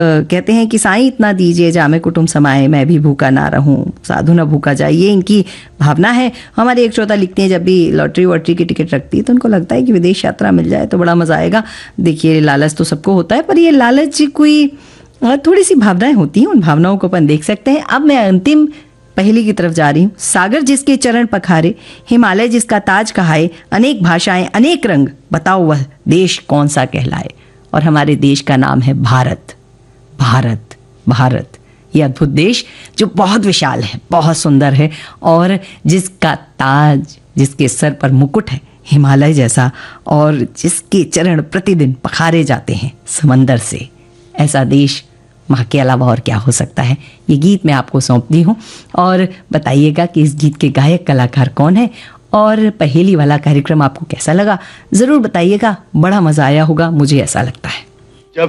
कहते हैं कि साईं इतना दीजिए जामे कुटुंब समाए, मैं भी भूखा ना रहूं, साधु ना भूखा जाए, ये इनकी भावना है। हमारे एक श्रोता लिखते हैं जब भी लॉटरी वॉटरी की टिकट रखती है तो उनको लगता है कि विदेश यात्रा मिल जाए तो बड़ा मजा आएगा। देखिए लालच तो सबको होता है, पर ये लालच कोई थोड़ी सी भावनाएं होती हैं, उन भावनाओं को अपन देख सकते हैं। अब मैं अंतिम पहेली की तरफ जा रही हूँ। सागर जिसके चरण पखारे, हिमालय जिसका ताज कहाए, अनेक भाषाएं अनेक रंग, बताओ वह देश कौन सा कहलाए। और हमारे देश का नाम है भारत। भारत, भारत, ये अद्भुत देश जो बहुत विशाल है, बहुत सुंदर है, और जिसका ताज, जिसके सर पर मुकुट है हिमालय जैसा, और जिसके चरण प्रतिदिन पखारे जाते हैं समंदर से, ऐसा देश वहाँ के अलावा और क्या हो सकता है। ये गीत मैं आपको सौंपती हूँ और बताइएगा कि इस गीत के गायक कलाकार कौन है, और पहेली वाला कार्यक्रम आपको कैसा लगा ज़रूर बताइएगा। बड़ा मज़ा आया होगा, मुझे ऐसा लगता है।